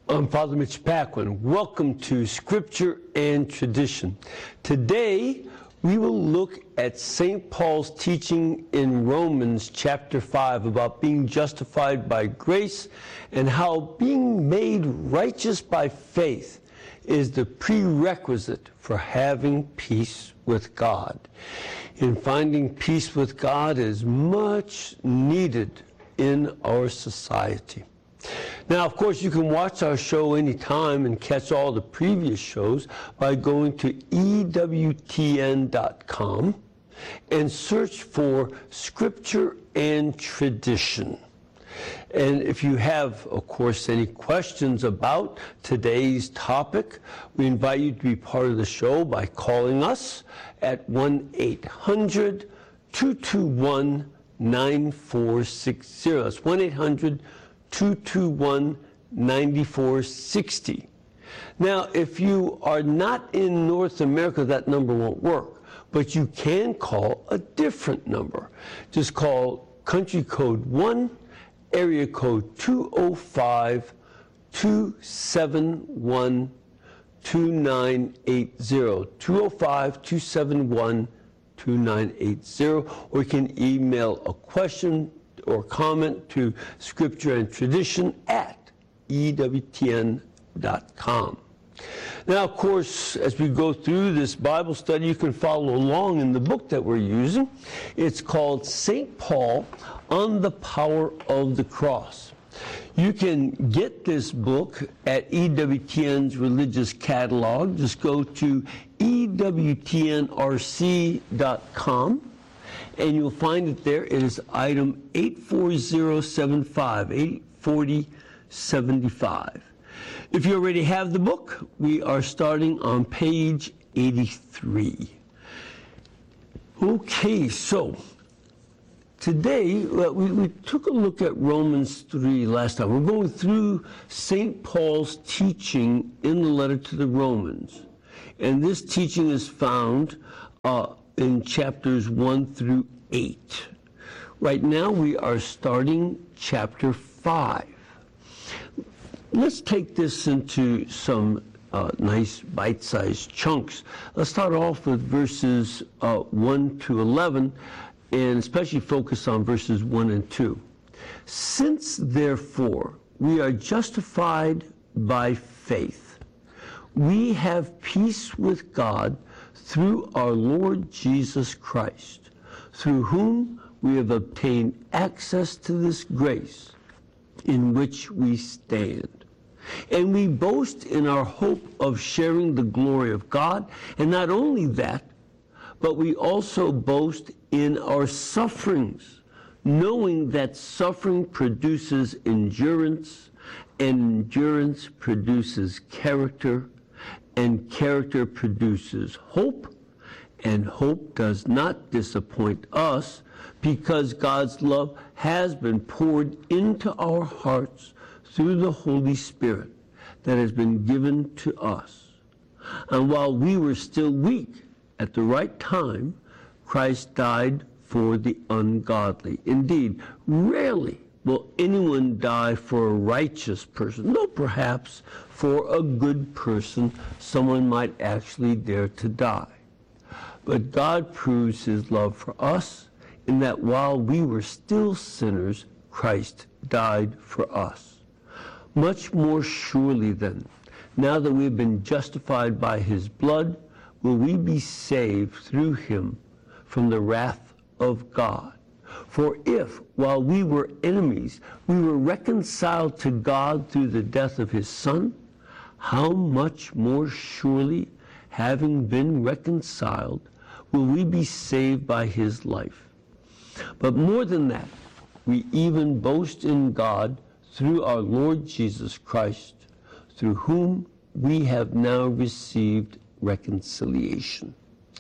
I'm Father Mitch Paquin. Welcome to Scripture and Tradition. Today, we will look at St. Paul's teaching in Romans chapter 5 about being justified by grace and how being made righteous by faith is the prerequisite for having peace with God. And finding peace with God is much needed in our society. Now, of course, you can watch our show anytime and catch all the previous shows by going to EWTN.com and search for Scripture and Tradition. And if you have, of course, any questions about today's topic, we invite you to be part of the show by calling us at 1-800-221-9460. That's 1-800-221-9460. Now, if you are not in North America, that number won't work, but you can call a different number. Just call country code 1, area code 205-271-2980, 205-271-2980, or you can email a question or comment to Scripture and Tradition at EWTN.com. Now, of course, as we go through this Bible study, you can follow along in the book that we're using. It's called St. Paul on the Power of the Cross. You can get this book at EWTN's religious catalog. Just go to EWTNRC.com. and you'll find it there. It is item 84075, 84075. If you already have the book, we are starting on page 83. Okay, so today we took a look at Romans 3 last time. We're going through St. Paul's teaching in the letter to the Romans. And this teaching is found in chapters 1 through 8. Right now we are starting chapter 5. Let's take this into some nice bite-sized chunks. Let's start off with verses 1 to 11, and especially focus on verses 1 and 2. Since, therefore, we are justified by faith, we have peace with God through our Lord Jesus Christ, through whom we have obtained access to this grace in which we stand. And we boast in our hope of sharing the glory of God. And not only that, but we also boast in our sufferings, knowing that suffering produces endurance, and endurance produces character, and character produces hope, and hope does not disappoint us, because God's love has been poured into our hearts through the Holy Spirit that has been given to us. And while we were still weak, at the right time, Christ died for the ungodly. Indeed, rarely will anyone die for a righteous person, though perhaps for a good person, someone might actually dare to die. But God proves his love for us in that while we were still sinners, Christ died for us. Much more surely then, now that we have been justified by his blood, will we be saved through him from the wrath of God. For if, while we were enemies, we were reconciled to God through the death of his Son, how much more surely, having been reconciled, will we be saved by his life? But more than that, we even boast in God through our Lord Jesus Christ, through whom we have now received reconciliation.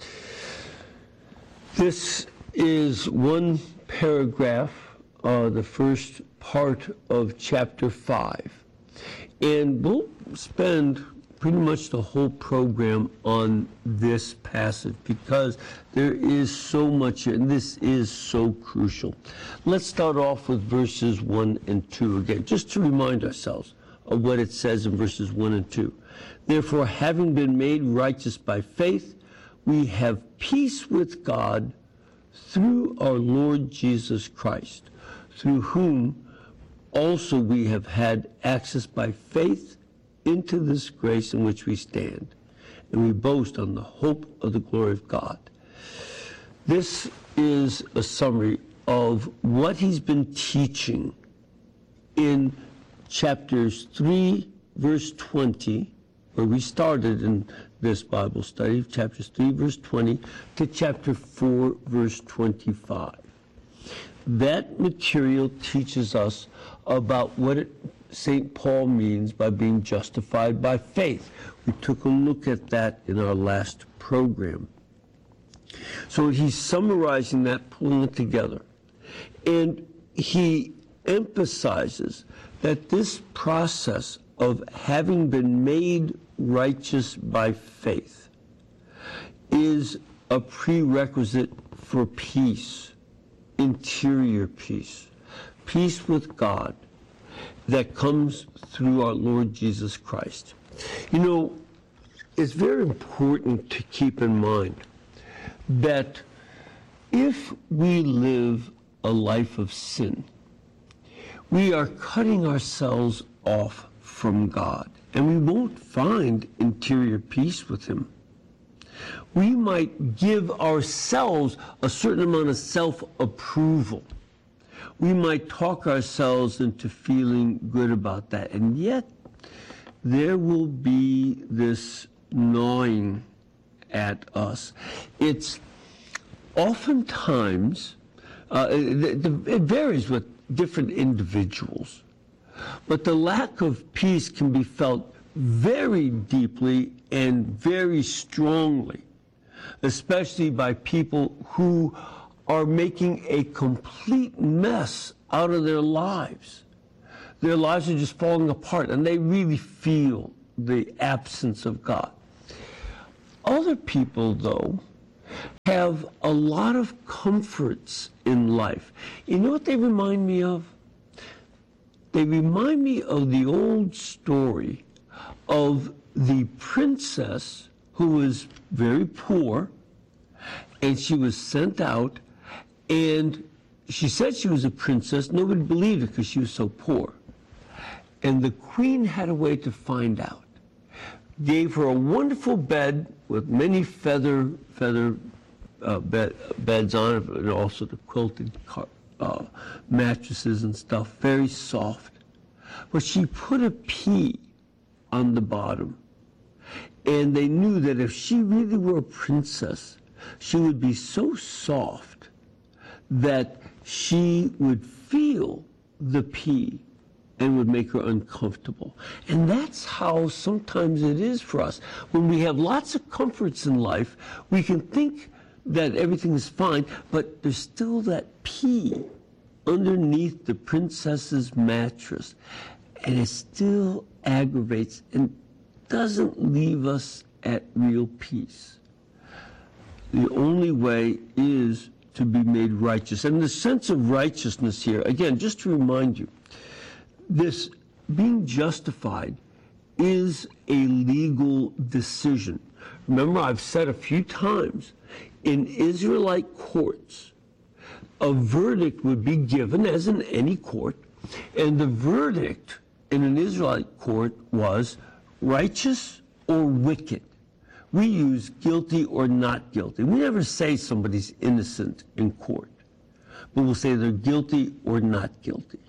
This is one paragraph, the first part of chapter 5. And we'll spend pretty much the whole program on this passage because there is so much, and this is so crucial. Let's start off with verses 1 and 2 again, just to remind ourselves of what it says in verses 1 and 2. Therefore, having been made righteous by faith, we have peace with God through our Lord Jesus Christ, through whom also we have had access by faith into this grace in which we stand, and we boast on the hope of the glory of God. This is a summary of what he's been teaching in chapters 3, verse 20, where we started in this Bible study, chapters 3, verse 20, to chapter 4, verse 25. That material teaches us about what St. Paul means by being justified by faith. We took a look at that in our last program. So he's summarizing that, pulling it together. And he emphasizes that this process of having been made righteous by faith is a prerequisite for peace, interior peace, peace with God that comes through our Lord Jesus Christ. You know, it's very important to keep in mind that if we live a life of sin, we are cutting ourselves off from God, and we won't find interior peace with him. We might give ourselves a certain amount of self-approval. We might talk ourselves into feeling good about that, and yet there will be this gnawing at us. It's oftentimes, it varies with different individuals, but the lack of peace can be felt very deeply and very strongly, especially by people who are making a complete mess out of their lives. Their lives are just falling apart, and they really feel the absence of God. Other people, though, have a lot of comforts in life. You know what they remind me of? They remind me of the old story of the princess who was very poor, and she was sent out, and she said she was a princess. Nobody believed her because she was so poor. And the queen had a way to find out. Gave her a wonderful bed with many feather beds on it, and also the quilted mattresses and stuff, very soft. But she put a pea on the bottom. And they knew that if she really were a princess, she would be so soft that she would feel the pea and would make her uncomfortable. And that's how sometimes it is for us. When we have lots of comforts in life, we can think that everything is fine, but there's still that pea underneath the princess's mattress, and it still aggravates and doesn't leave us at real peace. The only way is to be made righteous. And the sense of righteousness here, again, just to remind you, this being justified is a legal decision. Remember, I've said a few times, in Israelite courts, a verdict would be given, as in any court, and the verdict in an Israelite court was righteous or wicked. We use guilty or not guilty. We never say somebody's innocent in court, but we'll say they're guilty or not guilty.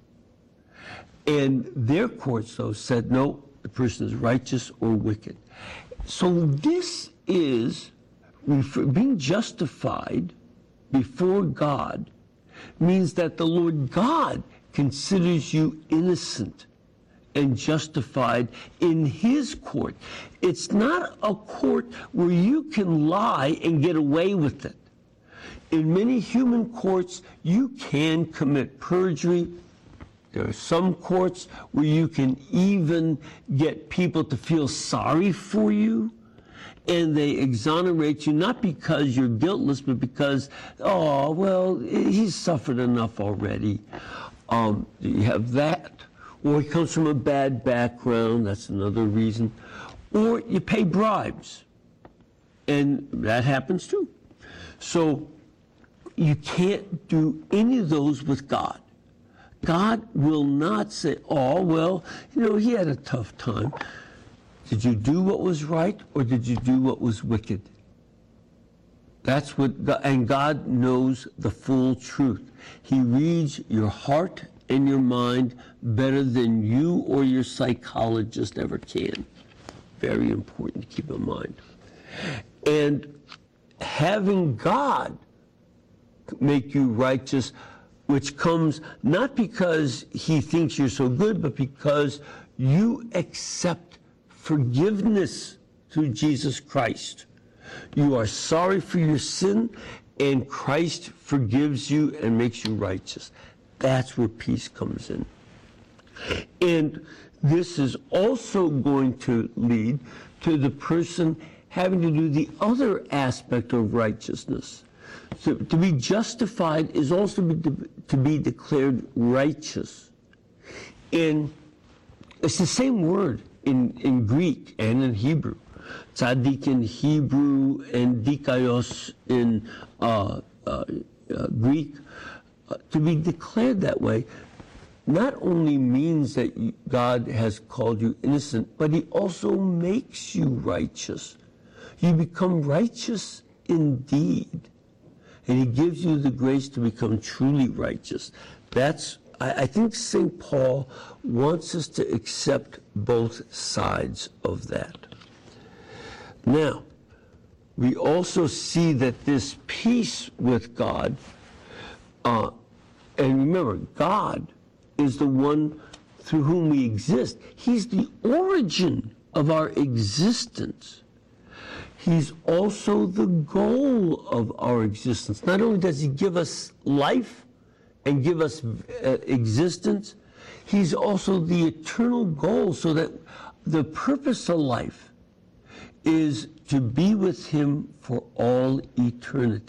And their courts, though, said, no, the person is righteous or wicked. So this is, being justified before God means that the Lord God considers you innocent and justified in his court. It's not a court where you can lie and get away with it. In many human courts, you can commit perjury. There are some courts where you can even get people to feel sorry for you, and they exonerate you, not because you're guiltless, but because, oh, well, he's suffered enough already. You have that. or he comes from a bad background, that's another reason, or you pay bribes, and that happens too. So you can't do any of those with God. God will not say, oh, well, he had a tough time. Did you do what was right, or did you do what was wicked? That's what God, and God knows the full truth. He reads your heart and your mind better than you or your psychologist ever can. Very important to keep in mind. And having God make you righteous, which comes not because he thinks you're so good, but because you accept forgiveness through Jesus Christ. You are sorry for your sin, and Christ forgives you and makes you righteous. That's where peace comes in. And this is also going to lead to the person having to do the other aspect of righteousness. So to be justified is also to be declared righteous. And it's the same word in Greek and in Hebrew. Tzaddik in Hebrew and dikaios in Greek. To be declared that way not only means that God has called you innocent, but he also makes you righteous. You become righteous indeed. And he gives you the grace to become truly righteous. I think St. Paul wants us to accept both sides of that. Now, we also see that this peace with God, and remember, God is the one through whom we exist. He's the origin of our existence. He's also the goal of our existence. Not only does he give us life and give us existence, he's also the eternal goal, so that the purpose of life is to be with him for all eternity.